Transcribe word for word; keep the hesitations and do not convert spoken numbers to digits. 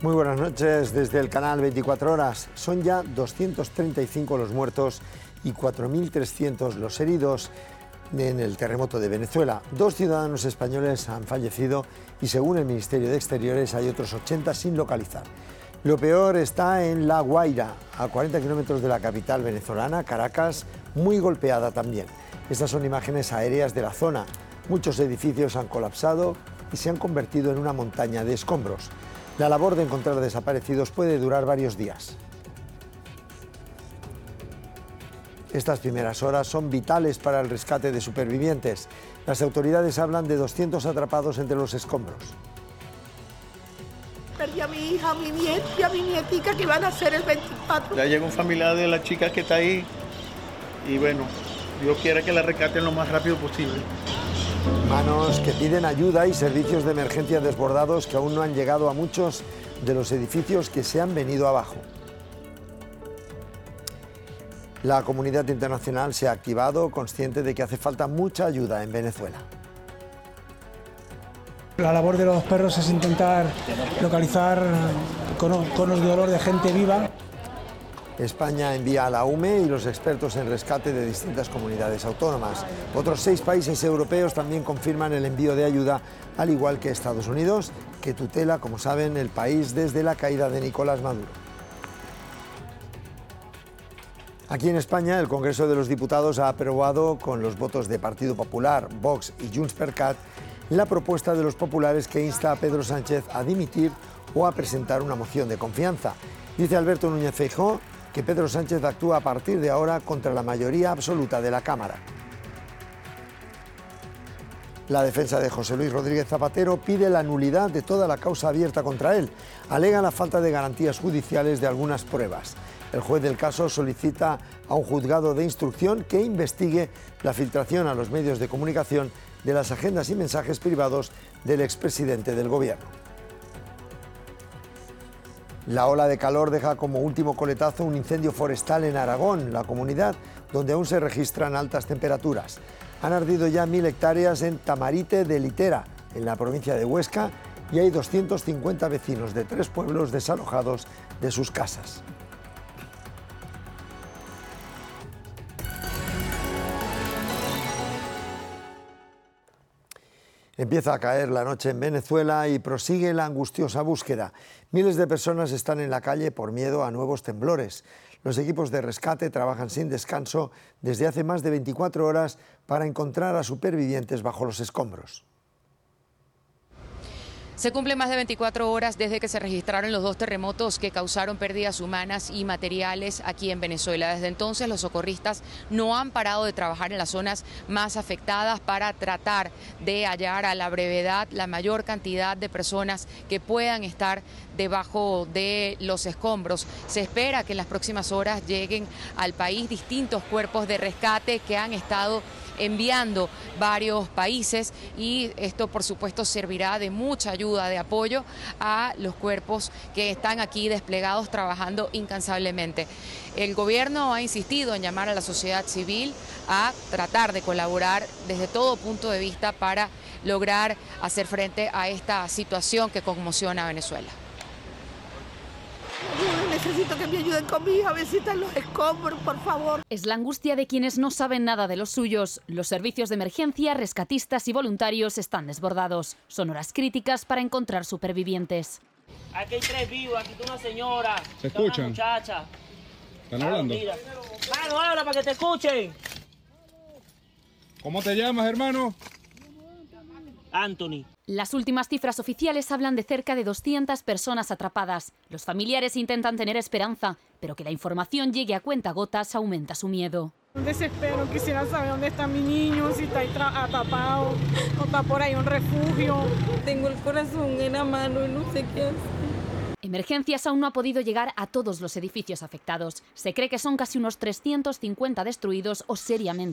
Muy buenas noches desde el canal veinticuatro horas. Son ya doscientos treinta y cinco los muertos y cuatro mil trescientos los heridos en el terremoto de Venezuela. Dos ciudadanos españoles han fallecido y según el Ministerio de Exteriores hay otros ochenta sin localizar. Lo peor está en La Guaira, a cuarenta kilómetros de la capital venezolana, Caracas, muy golpeada también. Estas son imágenes aéreas de la zona. Muchos edificios han colapsado y se han convertido en una montaña de escombros. La labor de encontrar desaparecidos puede durar varios días. Estas primeras horas son vitales para el rescate de supervivientes. Las autoridades hablan de doscientos atrapados entre los escombros. Perdí a mi hija, a mi nieta y a mi nietica que iban a ser el veinticuatro. Ya llega un familiar de la chica que está ahí y bueno, Dios quiera que la rescaten lo más rápido posible. Manos que piden ayuda y servicios de emergencia desbordados que aún no han llegado a muchos de los edificios que se han venido abajo. La comunidad internacional se ha activado, consciente de que hace falta mucha ayuda en Venezuela. La labor de los perros es intentar localizar conos de dolor de gente viva. España envía a la U M E y los expertos en rescate de distintas comunidades autónomas. Otros seis países europeos también confirman el envío de ayuda, al igual que Estados Unidos, que tutela, como saben, el país desde la caída de Nicolás Maduro. Aquí en España, el Congreso de los Diputados ha aprobado, con los votos de Partido Popular, Vox y Junts per Cat, la propuesta de los populares que insta a Pedro Sánchez a dimitir o a presentar una moción de confianza. Dice Alberto Núñez Feijóo que Pedro Sánchez actúa a partir de ahora contra la mayoría absoluta de la Cámara. La defensa de José Luis Rodríguez Zapatero pide la nulidad de toda la causa abierta contra él. Alega la falta de garantías judiciales de algunas pruebas. El juez del caso solicita a un juzgado de instrucción que investigue la filtración a los medios de comunicación de las agendas y mensajes privados del expresidente del gobierno. La ola de calor deja como último coletazo un incendio forestal en Aragón, la comunidad donde aún se registran altas temperaturas. Han ardido ya mil hectáreas en Tamarite de Litera, en la provincia de Huesca, y hay doscientos cincuenta vecinos de tres pueblos desalojados de sus casas. Empieza a caer la noche en Venezuela y prosigue la angustiosa búsqueda. Miles de personas están en la calle por miedo a nuevos temblores. Los equipos de rescate trabajan sin descanso desde hace más de veinticuatro horas para encontrar a supervivientes bajo los escombros. Se cumplen más de veinticuatro horas desde que se registraron los dos terremotos que causaron pérdidas humanas y materiales aquí en Venezuela. Desde entonces los socorristas no han parado de trabajar en las zonas más afectadas para tratar de hallar a la brevedad la mayor cantidad de personas que puedan estar debajo de los escombros. Se espera que en las próximas horas lleguen al país distintos cuerpos de rescate que han estado enviando varios países y esto por supuesto servirá de mucha ayuda, de apoyo a los cuerpos que están aquí desplegados trabajando incansablemente. El gobierno ha insistido en llamar a la sociedad civil a tratar de colaborar desde todo punto de vista para lograr hacer frente a esta situación que conmociona a Venezuela. Necesito que me ayuden con mi hija, a ver si están los escombros, por favor. Es la angustia de quienes no saben nada de los suyos. Los servicios de emergencia, rescatistas y voluntarios están desbordados. Son horas críticas para encontrar supervivientes. Aquí hay tres vivos, aquí está una señora. ¿Se escuchan? Una muchacha. ¿Están hablando? Mano, habla para que te escuchen. ¿Cómo te llamas, hermano? Anthony. Las últimas cifras oficiales hablan de cerca de doscientas personas atrapadas. Los familiares intentan tener esperanza, pero que la información llegue a cuentagotas aumenta su miedo. Un desespero, quisiera saber dónde está mi niño, si está atrapado o está por ahí un refugio. Tengo el corazón en la mano y no sé qué hacer. Emergencias aún no ha podido llegar a todos los edificios afectados. Se cree que son casi unos trescientos cincuenta destruidos o seriamente